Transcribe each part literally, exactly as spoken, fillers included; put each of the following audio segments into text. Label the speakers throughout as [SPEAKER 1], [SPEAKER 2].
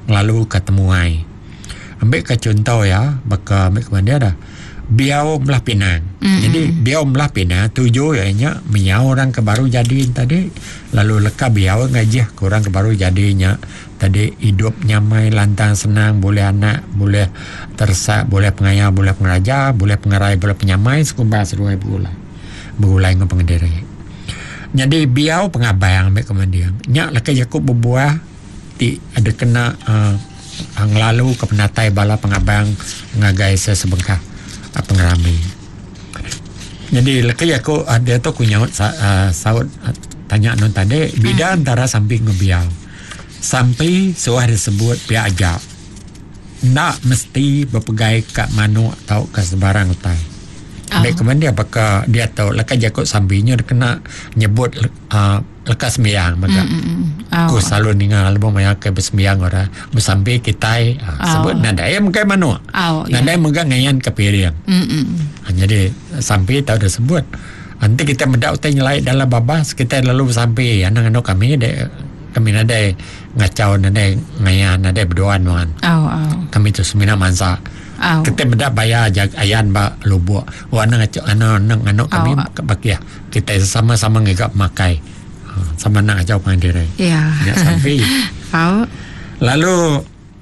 [SPEAKER 1] lalu ketemuai. Ambil ke contoh ya, baka ambil ke dia dah. Biau belah Pinang. Mm-hmm. Jadi biau belah Pinang tujuh ianya miau orang ke baru jadi tadi. Lalu leka biau ngajih ke orang ke baru jadinya. Tadi hidup nyamai lantang senang, boleh anak, boleh tersak, boleh pengayah, boleh pengeraja, boleh pengerai, boleh penyamai, sekumbah seruai berulai. Berulai dengan pengendiri. Jadi biau pengabai ambil kemudian. Nyak leka Yakub berbuah ti ada kena uh, ang lalu ke penatai bala pengabang ngagai sesebengkah uh, pengerami. Jadi leka Yakub ada tu kunyawat uh, saud uh, tanya non tadi bida antara samping ngebiau. Sampai suah disebut pihak ajak nak mesti berpegai kat manu atau ke sebarang utai. Oh. Baik kemudian apakah dia tahu lekas jakut sambinya dia kena nyebut uh, lekas sembiang maka mm, mm, mm. Oh. Ku selalu ningal album maya ke bersembiang ora bersampai kita uh, oh. sebut nada ya mungkin manu oh, nada yeah. Megang ngayan ke piring mm, mm. Uh, jadi sampai tahu dah sebut nanti kita mendak utai nyelai dalam babas kita lalu sampai anak-anak kami de kami nada ngacau nada ngayan nada berdoa nuan oh, oh. Kami tu semina mansa oh. Kita benda bayar jag ayan ba lubuk wana ngacau anak anak anak kami oh. Bakia kita sama-sama ngegap makai sama nak ngacau pandiri ya yeah. Sampai oh. Lalu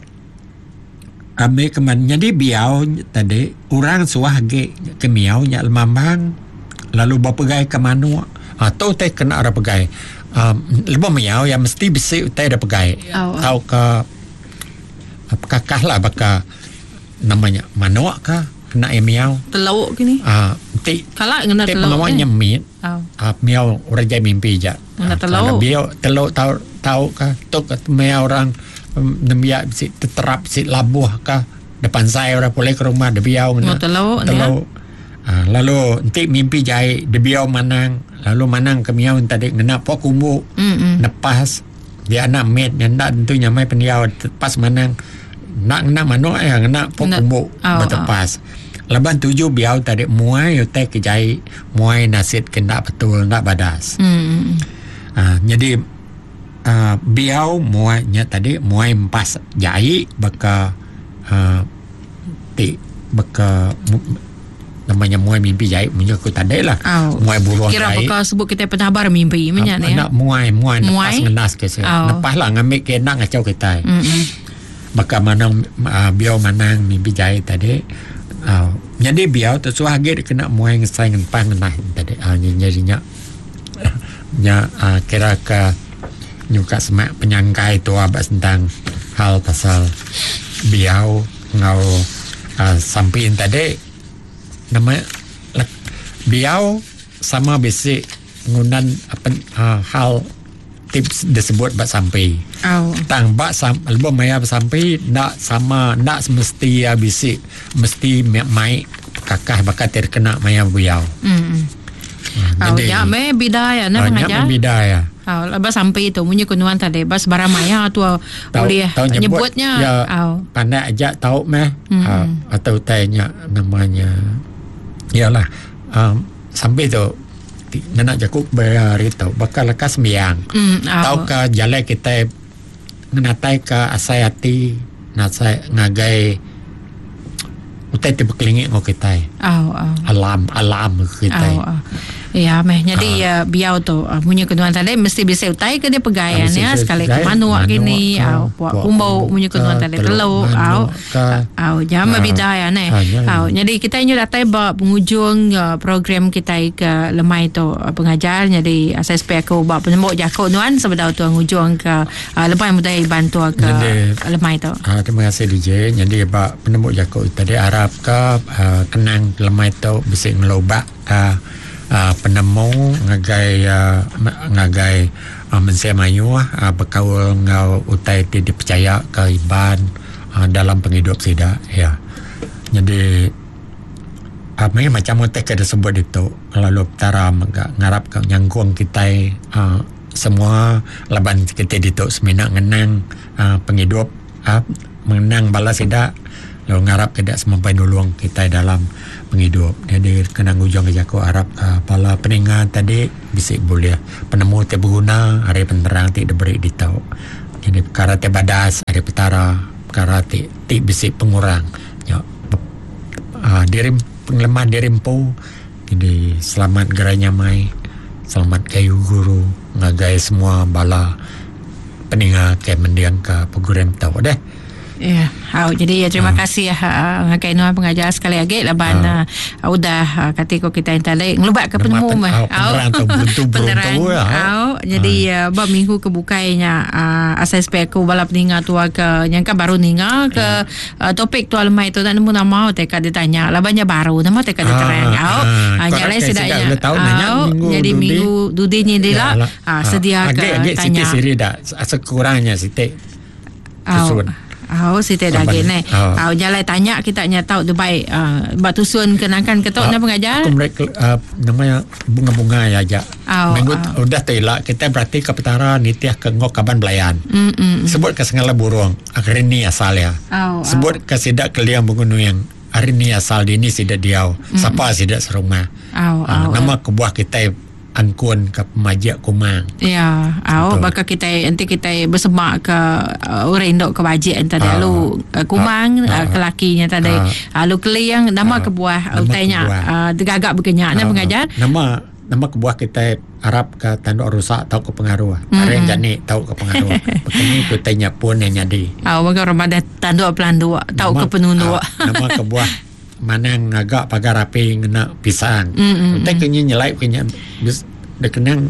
[SPEAKER 1] ambil keman jadi biau tadi orang suah ge ke miau nya lemambang lalu berpegai ke manu atau teh kena ada pegai um, lebih miau yang mesti bisa teh ada pegai oh. Tahu ke apakah lah baka namanya manuak kah kena miau
[SPEAKER 2] teluk gini
[SPEAKER 1] ah ti
[SPEAKER 2] kalau ngena teluk
[SPEAKER 1] pemawak nyemit
[SPEAKER 2] oh.
[SPEAKER 1] ah miau orang jai mimpi je
[SPEAKER 2] ngena teluk
[SPEAKER 1] biau teluk tahu tahu kah tok miau orang nembia si terap si labuh kah depan saya orang boleh ke rumah de biau ngena
[SPEAKER 2] teluk
[SPEAKER 1] teluk ah, lalu nanti mimpi jai de biau manang lalu manang ke miau tadi ngena pok kumbu mm-hmm. Nepas dia anak met ndak tentunya mai pendiau pas manang nak nak mano eh nak pok kumbu bertepas leban tujuh biau tadi muai yo tek jai muai nasit kena betul nak badas mm. uh, jadi uh, biau muainya tadi muai empas jai baka uh, ti baka namanya muai mimpi jai punya ku tadi lah oh. Muai buruan
[SPEAKER 2] kira baka sebut kita penhabar mimpi punya ni
[SPEAKER 1] nak muai muai nepas ngenas ke oh. Nepas lah ngambil ke nak ngacau kita mm-hmm. Baka manang uh, biau manang mimpi jai tadi uh, jadi biau tu suah ge kena muai ngesai ngempang nah tadi uh, nyarinya nya uh, kira ke nyuka semak penyangkai tu abas tentang hal pasal biau ngau uh, sampein tadi nama biau sama besi ngunan apa uh, hal tips disebut bak sampai oh. Tang bak sam album maya sampai nak sama nak semesti ya bisi mesti mai kakah bakat terkena maya buyau hmm.
[SPEAKER 2] Uh, oh, ya me bidaya na
[SPEAKER 1] pengajar. Ya bidaya.
[SPEAKER 2] Oh, lepas sampai itu punya kunuan tadi bas barang maya tu boleh nyebutnya.
[SPEAKER 1] Ya,
[SPEAKER 2] oh.
[SPEAKER 1] Pandai aja tahu meh hmm. uh, atau tanya namanya. Yalah um, sampai tu nak Jakub berari tahu bakal lekas sembiang mm, oh. Tahu ke jalan kita menatai ke asayati nasai ngagai utai tiba kelingi ngau kita oh, oh. alam alam kita
[SPEAKER 2] oh, oh. Ya meh jadi uh, ya biau tu uh, punya kenuan tadi mesti bisa utai ke dia pegaian ya sekali ke manuak gini au puak kumbau punya kenuan tadi teluk au au jam bidaya ne au jadi kita ini datai ba penghujung uh, program kita ke lemai tu uh, pengajar jadi saya supaya aku ba penyembuk jakau nuan sebab tu ngujung ke uh, lemai mudai bantu ke jadi, lemai tu
[SPEAKER 1] uh, terima kasih D J jadi ba penyembuk jakau tadi harap ke uh, kenang lemai tu bisa ngelobak uh, Uh, penemu ngagai uh, ngagai uh, mensemayu uh, berkaul ngau utai ti dipercaya ke iban uh, dalam penghidup sida ya jadi apa uh, macam utai ke disebut itu lalu tara ngarap ke nyangkung kita uh, semua laban kita dituk semina ngenang uh, penghidup uh, mengenang bala sida lalu ngarap tidak semampai nulung kita dalam penghidup. Jadi kena ngujung ke Jakau Arab uh, pala peningat tadi bisa boleh penemu te berguna hari penterang ti diberi ditau. Jadi perkara te badas ada petara, perkara te ti bisi pengurang. Ya, uh, dirim penglemah dirimpu. Jadi selamat geranya mai, selamat kayu guru, ngagai semua bala peninga ke mendiang ke peguram tahu deh.
[SPEAKER 2] Ya, yeah. Jadi ya terima uh. kasih ya uh, Kak Inua pengajar sekali lagi laban uh. uh, udah uh, katiko kita intale ngelubat ke penemu mah.
[SPEAKER 1] Peneran tu
[SPEAKER 2] peneran. Au jadi uh. uh, minggu kebukainya uh, S S P aku balap ninga tua ke yang kan baru ninga ke uh, topik tu almai tu tak nemu nama teka ditanya labannya baru nama teka diterang. Au hanya lain sedaknya. Jadi minggu dudinya dia lah sedia ke tanya.
[SPEAKER 1] Agak siri dah sekurangnya siti. Susun.
[SPEAKER 2] Oh, si teh daging ni. Oh, jalan tanya kita nya tahu Dubai uh, batu sun kenakan ketok na pengajar.
[SPEAKER 1] Mereka uh, namanya bunga-bunga ya aja.
[SPEAKER 2] Oh,
[SPEAKER 1] Minggu
[SPEAKER 2] oh.
[SPEAKER 1] udah tela kita berarti ke petara nitiah ke ngok kaban belayan.
[SPEAKER 2] Mm, mm,
[SPEAKER 1] Sebut ke segala burung akrini asal ya.
[SPEAKER 2] Oh,
[SPEAKER 1] Sebut
[SPEAKER 2] oh.
[SPEAKER 1] ke sidak keliang bungun yang hari ni asal di ni sidak diau. Mm. Siapa sidak serumah.
[SPEAKER 2] Oh,
[SPEAKER 1] uh,
[SPEAKER 2] oh,
[SPEAKER 1] nama
[SPEAKER 2] oh.
[SPEAKER 1] kebuah kita angkun ke pemajak kumang.
[SPEAKER 2] Ya, au baka kita nanti kita bersemak ke uh, orang indok ke bajik tadi uh, lalu uh, kumang uh, uh, ke lakinya tadi uh, lalu keliang nama uh, kebuah utainya uh, degagak berkenyak uh, pengajar.
[SPEAKER 1] Nama nama kebuah kita Arab ke tanduk rusak tahu ke pengaruh. Mm-hmm. Are jani tahu ke pengaruh. Begini utainya pun yang jadi.
[SPEAKER 2] Au baka ramadan tanduk pelanduk tahu ke penunduk.
[SPEAKER 1] Uh, nama kebuah mana ngagak pagar api ngena pisang.
[SPEAKER 2] Mm-hmm.
[SPEAKER 1] Tapi kenyang nyelai kenyang bis dah kenang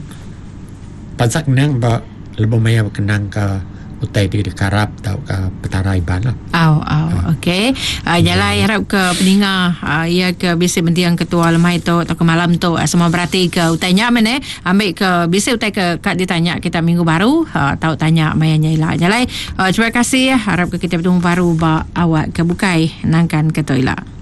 [SPEAKER 1] pasak kenang ba lebih maya kenang ke utai di karap tau ke petara iban lah.
[SPEAKER 2] Au au uh. okey. Uh, jalan harap ke peninga uh, ia ke bisi mendiang ketua lemai tu atau ke malam tu uh, semua berarti ke utainya mana ambil ke bisi utai ke kak ditanya kita minggu baru uh, tahu tanya mayanya ila. Jalan uh, terima kasih harap ke kita bertemu baru ba awak ke bukai nangkan ke toilet.